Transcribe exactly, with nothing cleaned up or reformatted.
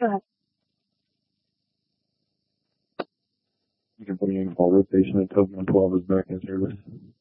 You can put in call rotation until one twelve is back in service.